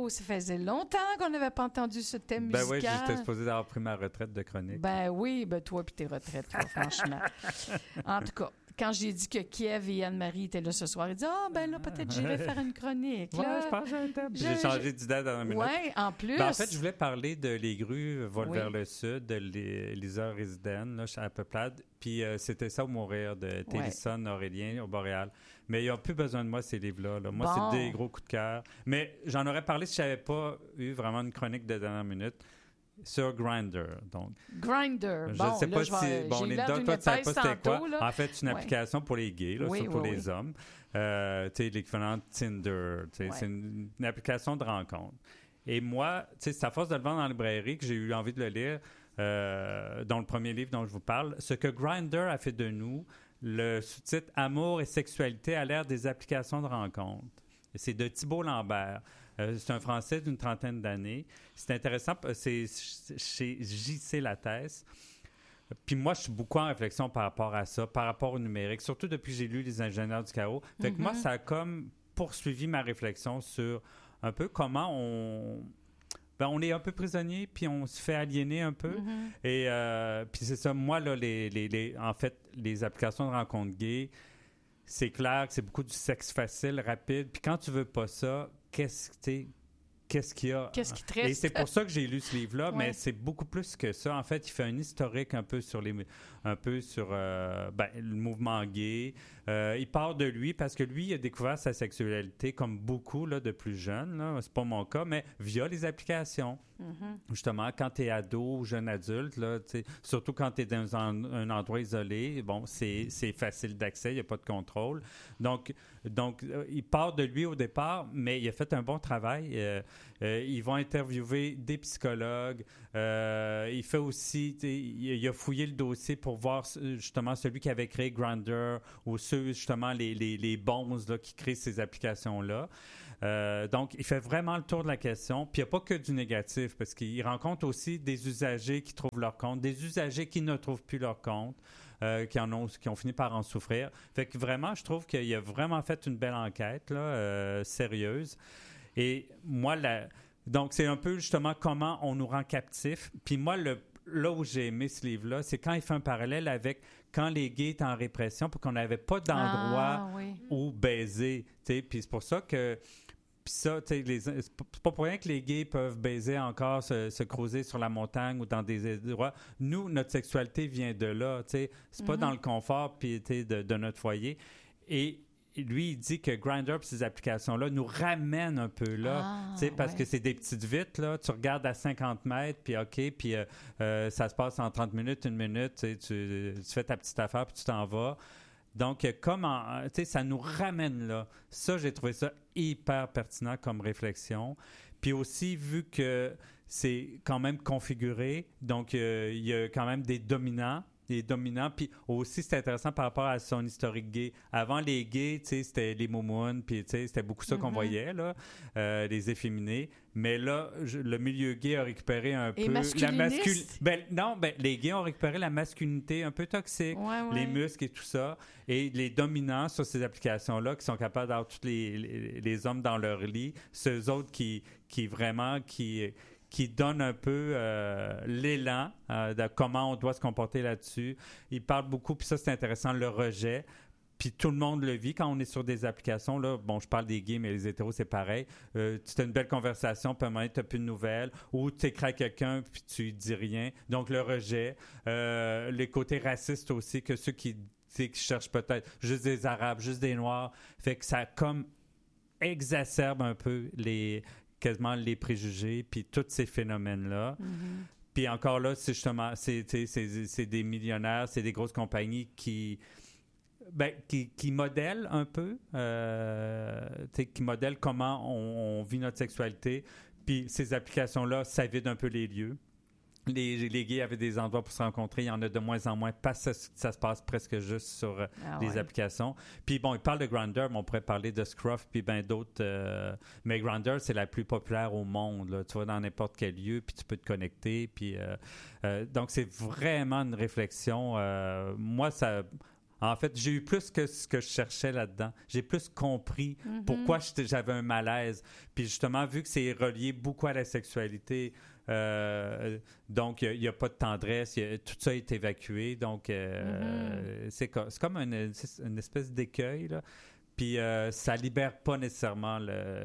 Mario, ça faisait longtemps qu'on n'avait pas entendu ce thème musical. Ben oui, j'étais supposé d'avoir pris ma retraite de chronique. Ben oui, ben toi puis tes retraites, toi, franchement. En tout cas, quand j'ai dit que Kiev et Anne-Marie étaient là ce soir, ils disaient « Ah, ben là, peut-être j'irai faire une chronique. » Ouais, je pense que j'ai un thème. J'ai changé d'idée dans une minute. Oui, en plus. Ben, en fait, je voulais parler de Les grues volent Oui. vers le sud, de Lisa Risden, là, à Peuplade. Puis c'était ça ou mourir, de Télisson, Aurélien, au Boréal. Mais ils n'ont plus besoin de moi, ces livres-là. Là. Moi, Bon. c'est des gros coups de cœur. Mais j'en aurais parlé si je n'avais pas eu vraiment une chronique de dernière minute sur Grindr. Donc, Grindr. je Bon, ne sais là, pas je vais, si... Bon, j'ai les l'air deux, d'une toi, tu ne savais pas épaisse c'était quoi. tantôt, là. En fait, c'est une Ouais. application pour les gays, là, Oui, ça, pour oui, les oui. hommes. Tu sais, l'équivalent de Tinder. Tu sais, Ouais. c'est une application de rencontre. Et moi, tu sais, c'est à force de le vendre dans la librairie que j'ai eu envie de le lire, dans le premier livre dont je vous parle. Ce que Grindr a fait de nous, le sous-titre « Amour et sexualité à l'ère des applications de rencontre ». C'est de Thibault Lambert. C'est un Français d'une trentaine d'années. C'est intéressant, c'est chez J.C. Lattès. Puis moi, je suis beaucoup en réflexion par rapport à ça, par rapport au numérique, surtout depuis que j'ai lu Les Ingénieurs du chaos. Fait que moi, ça a comme poursuivi ma réflexion sur un peu comment on est un peu prisonnier, puis on se fait aliéner un peu. Et puis c'est ça, moi, là, en fait, les applications de rencontres gays, c'est clair que c'est beaucoup du sexe facile, rapide. Puis quand tu veux pas ça, qu'est-ce qu'il y a? Qu'est-ce qui te reste? Et c'est pour ça que j'ai lu ce livre-là, Ouais. mais c'est beaucoup plus que ça. En fait, il fait un historique un peu sur le mouvement gay. Il part de lui parce que lui, il a découvert sa sexualité comme beaucoup là, de plus jeunes. Là. C'est pas mon cas, mais via les applications. Justement, quand tu es ado ou jeune adulte, là, surtout quand tu es dans un endroit isolé, bon, c'est facile d'accès, il n'y a pas de contrôle. Donc, il part de lui au départ, mais il a fait un bon travail. Ils vont interviewer des psychologues. Il fait aussi, il a fouillé le dossier pour voir justement celui qui avait créé Grindr ou ceux, justement, les bonzes là, qui créent ces applications-là. Donc, il fait vraiment le tour de la question. Puis, il n'y a pas que du négatif, parce qu'il rencontre aussi des usagers qui trouvent leur compte, des usagers qui ne trouvent plus leur compte, qui ont fini par en souffrir. Fait que vraiment, je trouve qu'il a vraiment fait une belle enquête, là, sérieuse. Et moi, donc, c'est un peu justement comment on nous rend captifs. Puis moi, là où j'ai aimé ce livre-là, c'est quand il fait un parallèle avec quand les gays étaient en répression pour qu'on n'avait pas d'endroit où baiser. Puis c'est pour ça que... Puis ça, tu sais, c'est pas pour rien que les gays peuvent baiser encore, se creuser sur la montagne ou dans des endroits. Nous, notre sexualité vient de là, tu sais. C'est pas dans le confort puis, de notre foyer. Et lui, il dit que Grindr et ces applications-là nous ramènent un peu là, tu sais, parce que c'est des petites vitres, là. Tu regardes à 50 mètres, puis OK, puis ça se passe en 30 minutes, une minute, tu fais ta petite affaire, puis tu t'en vas. Donc, tu sais, ça nous ramène là. Ça, j'ai trouvé ça hyper pertinent comme réflexion. Puis aussi, vu que c'est quand même configuré, donc il y a quand même des dominants. Puis aussi, c'est intéressant par rapport à son historique gay. Avant, les gays, tu sais, c'était les moumounes, puis tu sais, c'était beaucoup ça qu'on voyait, là, les efféminés. Mais là, le milieu gay a récupéré un peu la masculinité. Les gays ont récupéré la masculinité un peu toxique, les muscles et tout ça. Et les dominants sur ces applications-là, qui sont capables d'avoir tous les hommes dans leur lit, ceux autres qui donne un peu l'élan de comment on doit se comporter là-dessus. Il parle beaucoup, puis ça, c'est intéressant, le rejet. Puis tout le monde le vit quand on est sur des applications. Là, bon, je parle des gays, mais les hétéros, c'est pareil. Tu as une belle conversation, puis à un moment, tu n'as plus de nouvelles. Ou tu écris à quelqu'un, puis tu dis rien. Donc, le rejet. Les côtés racistes aussi, que ceux qui cherchent peut-être juste des Arabes, juste des Noirs. Fait que ça comme exacerbe un peu quasiment les préjugés, puis tous ces phénomènes-là. Puis encore là, c'est justement, c'est des millionnaires, c'est des grosses compagnies qui modèlent un peu, qui modèlent comment on vit notre sexualité. Puis ces applications-là, ça vide un peu les lieux. Les gays avaient des endroits pour se rencontrer. Il y en a de moins en moins parce que ça se passe presque juste sur les applications. Puis bon, il parle de Grindr, mais on pourrait parler de Scruff puis bien d'autres. Mais Grindr, c'est la plus populaire au monde. Là. Tu vas dans n'importe quel lieu, puis tu peux te connecter. Puis, donc, c'est vraiment une réflexion. Moi, ça... En fait, j'ai eu plus que ce que je cherchais là-dedans. J'ai plus compris pourquoi j'avais un malaise. Puis justement, vu que c'est relié beaucoup à la sexualité, donc il n'y a pas de tendresse, tout ça est évacué. Donc, c'est comme une espèce d'écueil, là. Puis ça libère pas nécessairement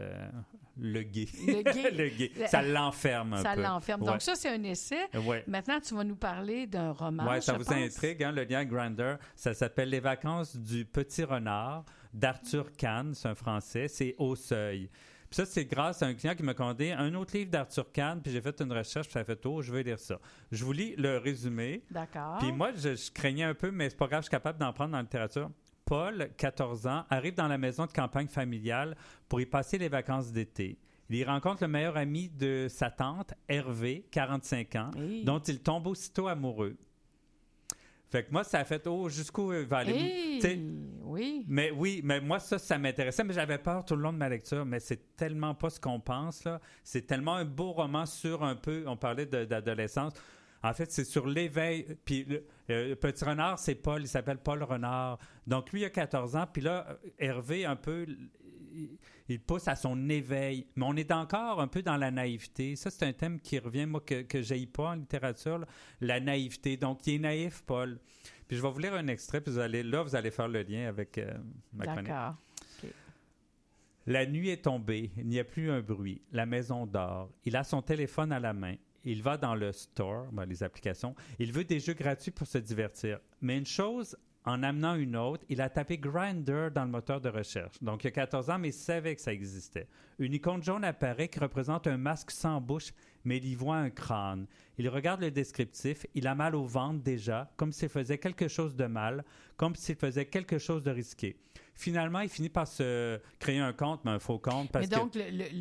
le gay. Le gay. Le gay. Ça l'enferme un peu. Ça l'enferme. Ouais. Donc ça, c'est un essai. Ouais. Maintenant, tu vas nous parler d'un roman, Oui, ça je vous pense. intrigue, hein, le lien Grindr. Ça s'appelle Les vacances du petit renard d'Arthur Kahn. C'est un Français. C'est Au Seuil. Puis ça, c'est grâce à un client qui m'a commandé un autre livre d'Arthur Kahn. Puis j'ai fait une recherche, puis ça a fait je vais lire ça. Je vous lis le résumé. D'accord. Puis moi, je craignais un peu, mais c'est pas grave, je suis capable d'en prendre dans la littérature. Paul, 14 ans, arrive dans la maison de campagne familiale pour y passer les vacances d'été. Il y rencontre le meilleur ami de sa tante, Hervé, 45 ans, dont il tombe aussitôt amoureux. Fait que moi, ça a fait jusqu'où il va aller. Oui. Mais moi, ça m'intéressait, mais j'avais peur tout le long de ma lecture. Mais c'est tellement pas ce qu'on pense, là. C'est tellement un beau roman sur un peu, on parlait d'adolescence. En fait, c'est sur l'éveil. Puis le petit renard, c'est Paul. Il s'appelle Paul Renard. Donc, lui, il a 14 ans. Puis là, Hervé, un peu, il pousse à son éveil. Mais on est encore un peu dans la naïveté. Ça, c'est un thème qui revient, moi, que j'haïs pas en littérature. Là. La naïveté. Donc, il est naïf, Paul. Puis je vais vous lire un extrait. Puis vous allez faire le lien avec ma chronique. D'accord. Okay. La nuit est tombée. Il n'y a plus un bruit. La maison dort. Il a son téléphone à la main. Il va dans le store, les applications. Il veut des jeux gratuits pour se divertir. Mais une chose, en amenant une autre, il a tapé Grindr dans le moteur de recherche. Donc, il a 14 ans, mais il savait que ça existait. Une icône jaune apparaît qui représente un masque sans bouche, mais il y voit un crâne. Il regarde le descriptif. Il a mal au ventre déjà, comme s'il faisait quelque chose de mal, comme s'il faisait quelque chose de risqué. Finalement, il finit par se créer un compte, mais un faux compte. Mais donc,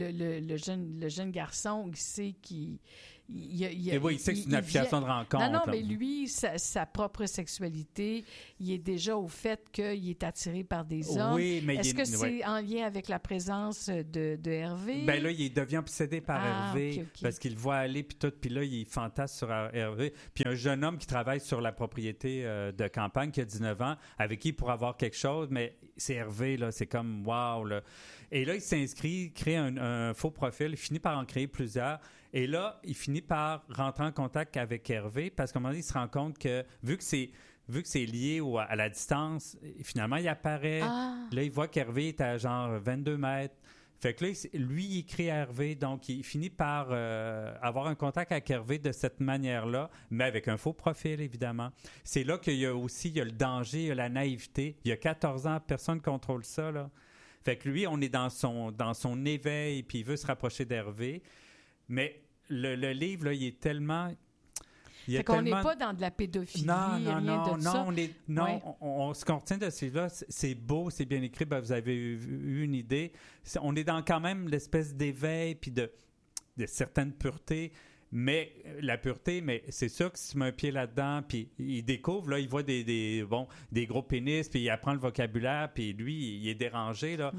le jeune garçon, il sait qu'il... il sait que c'est une application de rencontre. Non, mais lui, sa propre sexualité, il est déjà au fait qu'il est attiré par des hommes. Oui, mais est-ce que c'est en lien avec la présence de Hervé? Ben là, il devient obsédé par Hervé okay. parce qu'il le voit aller, puis tout. Puis là, il fantasme sur Hervé. Puis un jeune homme qui travaille sur la propriété de campagne, qui a 19 ans, avec qui il pourrait avoir quelque chose, mais c'est Hervé, là. C'est comme, wow, là. Et là, il s'inscrit, crée un faux profil, il finit par en créer plusieurs. Et là, il finit par rentrer en contact avec Hervé parce qu'à un moment donné, il se rend compte que, vu que c'est lié à la distance, finalement, il apparaît. Là, il voit qu'Hervé est à genre 22 mètres. Fait que là, lui, il écrit à Hervé, donc il finit par avoir un contact avec Hervé de cette manière-là, mais avec un faux profil, évidemment. C'est là qu'il y a le danger, il y a la naïveté. Il y a 14 ans, personne ne contrôle ça, là. Fait que lui, on est dans son éveil, puis il veut se rapprocher d'Hervé. Mais le livre, là, il est tellement... Fait qu'on n'est pas dans de la pédophilie, rien de ça. Ce qu'on retient de ce livre-là, c'est beau, c'est bien écrit, vous avez eu une idée. On est dans quand même l'espèce d'éveil, puis de certaines puretés. Mais la pureté, mais c'est sûr que si tu mets un pied là-dedans, puis il découvre, là, il voit des gros pénis, puis il apprend le vocabulaire, puis lui, il est dérangé, là.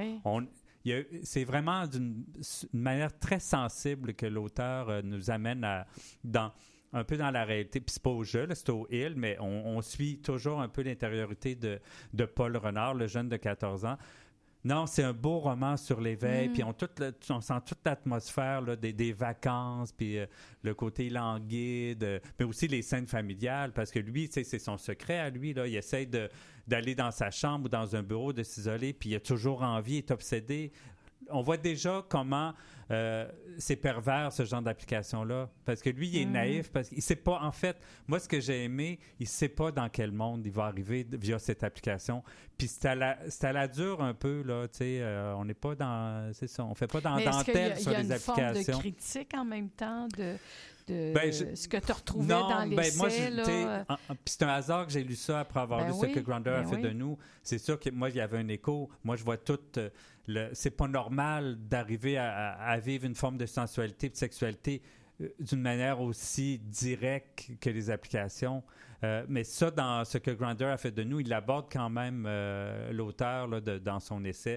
C'est vraiment d'une manière très sensible que l'auteur nous amène un peu dans la réalité. Puis c'est pas au jeu, là, c'est au il, mais on suit toujours un peu l'intériorité de Paul Renard, le jeune de 14 ans. Non, c'est un beau roman sur l'éveil, puis on sent toute l'atmosphère là, des vacances, puis le côté languide, mais aussi les scènes familiales, parce que lui, c'est son secret à lui, là, il essaie d'aller dans sa chambre ou dans un bureau, de s'isoler, puis il a toujours envie, il est obsédé. On voit déjà comment c'est pervers, ce genre d'application-là. Parce que lui, il est naïf, parce qu'il ne sait pas... En fait, moi, ce que j'ai aimé, il ne sait pas dans quel monde il va arriver via cette application. Puis c'est à la dure un peu, là, tu sais, on n'est pas dans... C'est ça, on ne fait pas dans dentelle sur les applications. Mais est-ce qu'il y a une forme de critique en même temps de ce que tu retrouvais dans l'essai, moi, là? Puis c'est un hasard que j'ai lu ça après avoir lu ce que Grindr a fait de nous. C'est sûr que moi, il y avait un écho. Moi, je vois tout... c'est pas normal d'arriver à vivre une forme de sensualité et de sexualité d'une manière aussi directe que les applications. Mais ça, dans ce que Grindr a fait de nous, il aborde quand même l'auteur là, dans son essai.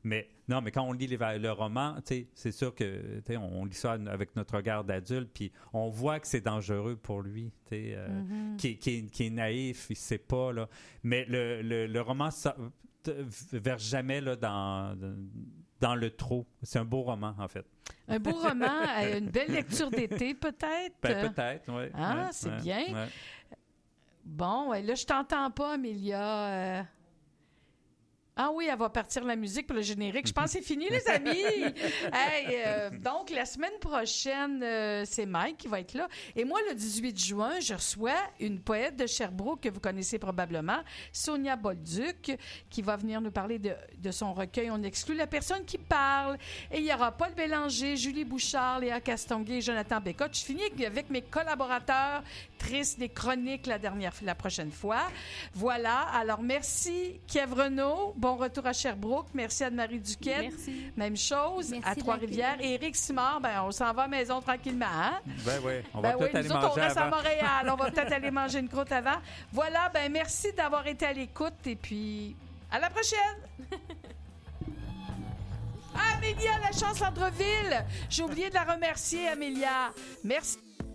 Mais non, mais quand on lit le roman, c'est sûr que on lit ça avec notre regard d'adulte, puis on voit que c'est dangereux pour lui, qui est naïf, il ne sait pas. Là. Mais le roman verse jamais là, dans le trop. C'est un beau roman, en fait. Un beau roman, une belle lecture d'été, peut-être? Peut-être, oui. Ah, c'est bien. Ouais. Bon, là, je t'entends pas, Amélia. Ah oui, elle va partir la musique pour le générique. Je pense que c'est fini, les amis. Donc, la semaine prochaine, c'est Mike qui va être là. Et moi, le 18 juin, je reçois une poète de Sherbrooke que vous connaissez probablement, Sonia Bolduc, qui va venir nous parler de son recueil. On exclut la personne qui parle. Et il y aura Paul Bélanger, Julie Bouchard, Léa Castonguay et Jonathan Bécotte. Je finis avec mes collaborateurs tristes des chroniques la prochaine fois. Voilà. Alors, merci, Kiev Renaud. Bon retour à Sherbrooke. Merci Anne-Marie Duquette. Merci. Même chose. Merci à Trois-Rivières. Et Éric Simard, on s'en va à la maison tranquillement. Hein? Ben oui, on va peut-être aller nous autres, manger on reste avant. à Montréal. On va peut-être aller manger une croûte avant. Voilà, merci d'avoir été à l'écoute et puis à la prochaine! Amélia, la chance Centre-Ville. J'ai oublié de la remercier, Amélia. Merci.